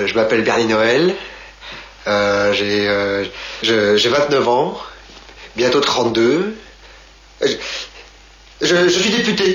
Je m'appelle Bernie Noël. J'ai 29 ans, bientôt 32. Je suis député.